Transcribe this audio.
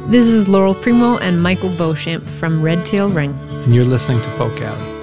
This is Laurel Primo and Michael Beauchamp from Red Tail Ring. And you're listening to Folk Alley.